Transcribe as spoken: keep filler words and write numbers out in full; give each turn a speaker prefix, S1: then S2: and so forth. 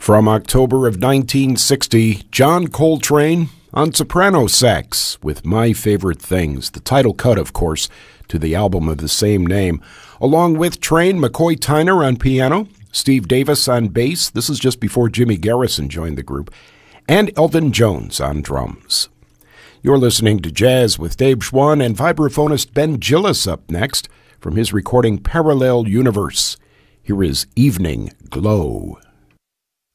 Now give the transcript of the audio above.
S1: From October of nineteen sixty, John Coltrane on soprano sax with My Favorite Things, the title cut, of course, to the album of the same name, along with Train McCoy Tyner on piano, Steve Davis on bass, this is just before Jimmy Garrison joined the group, and Elvin Jones on drums. You're listening to Jazz with Dave Schwann, and vibraphonist Ben Gillis up next from his recording Parallel Universe. Here is Evening Glow.